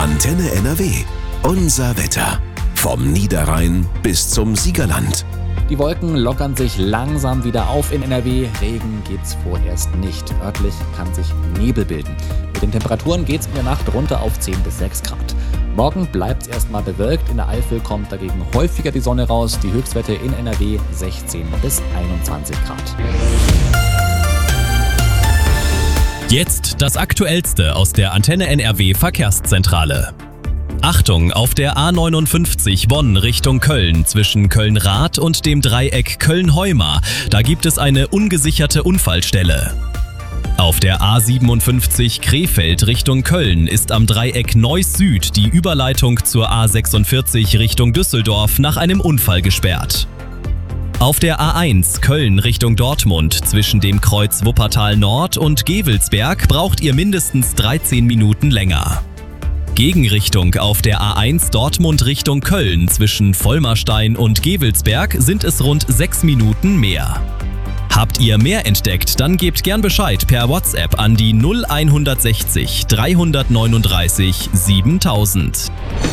Antenne NRW. Unser Wetter. Vom Niederrhein bis zum Siegerland. Die Wolken lockern sich langsam wieder auf in NRW. Regen gibt's vorerst nicht. Örtlich kann sich Nebel bilden. Mit den Temperaturen geht's in der Nacht runter auf 10 bis 6 Grad. Morgen bleibt's erstmal bewölkt. In der Eifel kommt dagegen häufiger die Sonne raus. Die Höchstwerte in NRW 16 bis 21 Grad. Jetzt das Aktuellste aus der Antenne NRW Verkehrszentrale. Achtung, auf der A59 Bonn Richtung Köln zwischen Köln-Rath und dem Dreieck Köln-Heumar. Da gibt es eine ungesicherte Unfallstelle. Auf der A57 Krefeld Richtung Köln ist am Dreieck Neuss Süd die Überleitung zur A46 Richtung Düsseldorf nach einem Unfall gesperrt. Auf der A1 Köln Richtung Dortmund zwischen dem Kreuz Wuppertal Nord und Gevelsberg braucht ihr mindestens 13 Minuten länger. Gegenrichtung auf der A1 Dortmund Richtung Köln zwischen Vollmerstein und Gevelsberg sind es rund 6 Minuten mehr. Habt ihr mehr entdeckt, dann gebt gern Bescheid per WhatsApp an die 0160 339 7000.